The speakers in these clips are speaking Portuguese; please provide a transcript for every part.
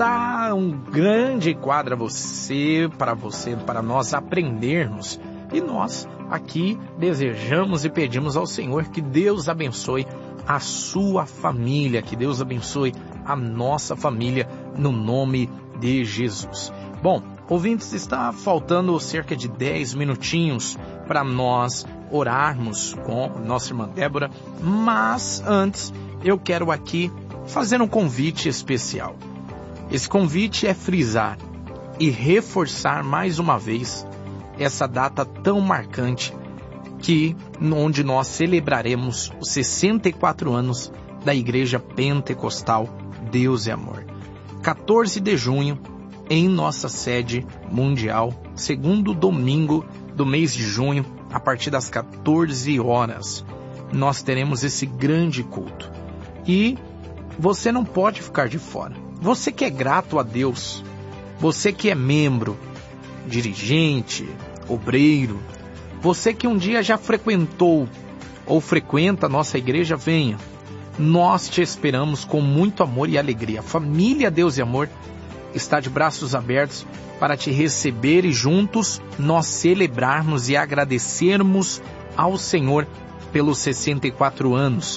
está um grande quadro para nós aprendermos. E nós aqui desejamos e pedimos ao Senhor que Deus abençoe a sua família, que Deus abençoe a nossa família, no nome de Jesus. Bom, ouvintes, está faltando cerca de 10 minutinhos para nós orarmos com nossa irmã Débora, mas antes eu quero aqui fazer um convite especial. Esse convite é frisar e reforçar mais uma vez essa data tão marcante onde nós celebraremos os 64 anos da Igreja Pentecostal Deus é Amor. 14 de junho, em nossa sede mundial, segundo domingo do mês de junho, a partir das 14 horas, nós teremos esse grande culto. E você não pode ficar de fora. Você que é grato a Deus, você que é membro, dirigente, obreiro, você que um dia já frequentou ou frequenta a nossa igreja, venha. Nós te esperamos com muito amor e alegria. A família Deus e Amor está de braços abertos para te receber e juntos nós celebrarmos e agradecermos ao Senhor pelos 64 anos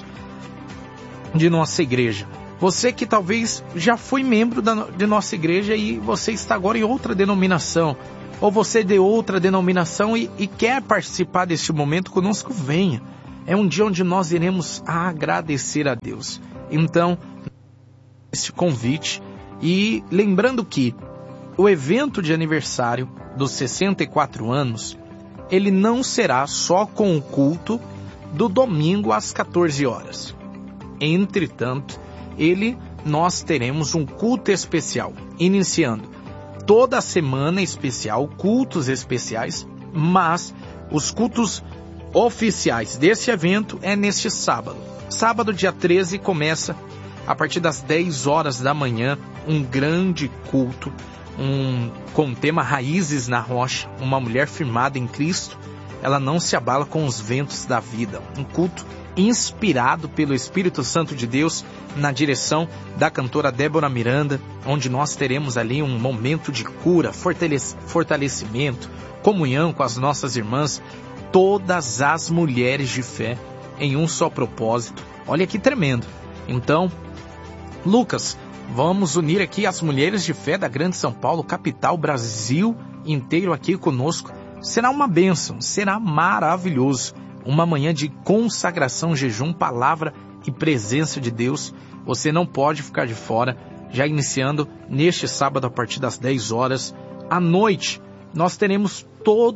de nossa igreja. Você que talvez já foi membro de nossa igreja e você está agora em outra denominação, ou você de outra denominação e quer participar deste momento conosco, venha. É um dia onde nós iremos agradecer a Deus. Então, esse convite, e lembrando que o evento de aniversário dos 64 anos, ele não será só com o culto do domingo às 14 horas. Entretanto, nós teremos um culto especial, iniciando toda a semana especial, cultos especiais, mas os cultos oficiais desse evento é neste sábado. Sábado, dia 13, começa a partir das 10 horas da manhã, um grande culto, com o tema Raízes na Rocha, uma mulher firmada em Cristo, ela não se abala com os ventos da vida. Um culto inspirado pelo Espírito Santo de Deus, na direção da cantora Débora Miranda, onde nós teremos ali um momento de cura, fortalecimento, comunhão com as nossas irmãs, todas as mulheres de fé em um só propósito. Olha que tremendo. Então, Lucas, vamos unir aqui as mulheres de fé da Grande São Paulo, capital, Brasil inteiro aqui conosco. Será uma bênção, será maravilhoso. Uma manhã de consagração, jejum, palavra e presença de Deus. Você não pode ficar de fora. Já iniciando neste sábado a partir das 10 horas. À noite, nós teremos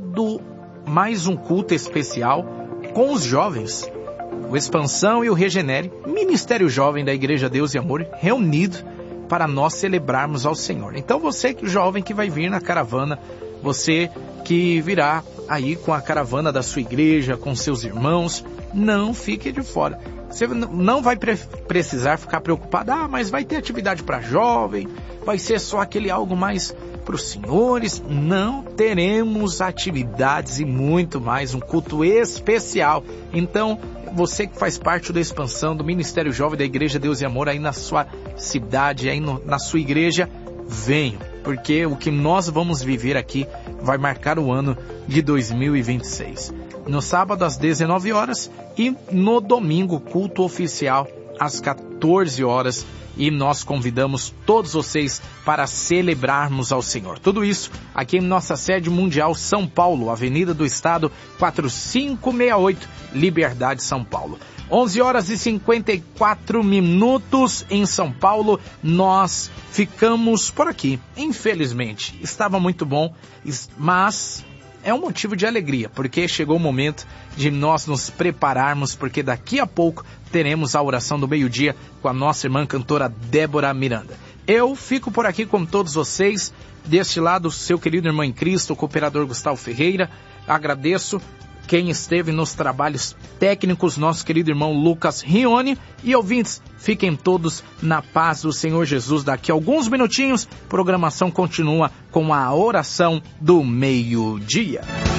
mais um culto especial com os jovens. O Expansão e o Regenere, Ministério Jovem da Igreja Deus e Amor, reunido para nós celebrarmos ao Senhor. Então você, jovem que vai vir na caravana, você que virá aí com a caravana da sua igreja, com seus irmãos, não fique de fora. Você não vai precisar ficar preocupado, mas vai ter atividade para jovem, vai ser só aquele algo mais para os senhores. Não, teremos atividades e muito mais, um culto especial. Então, você que faz parte da expansão do Ministério Jovem da Igreja Deus e Amor aí na sua cidade, aí na sua igreja, venham, porque o que nós vamos viver aqui vai marcar o ano de 2026. No sábado às 19 horas e no domingo culto oficial às 14 horas. E nós convidamos todos vocês para celebrarmos ao Senhor. Tudo isso aqui em nossa sede mundial São Paulo, Avenida do Estado 4568, Liberdade, São Paulo. 11 horas e 54 minutos em São Paulo. Nós ficamos por aqui. Infelizmente, estava muito bom, mas é um motivo de alegria, porque chegou o momento de nós nos prepararmos, porque daqui a pouco teremos a oração do meio-dia com a nossa irmã cantora Débora Miranda. Eu fico por aqui com todos vocês, deste lado, seu querido irmão em Cristo, o cooperador Gustavo Ferreira. Agradeço quem esteve nos trabalhos técnicos, nosso querido irmão Lucas Rione. E ouvintes, fiquem todos na paz do Senhor Jesus. Daqui a alguns minutinhos, programação continua com a oração do meio-dia.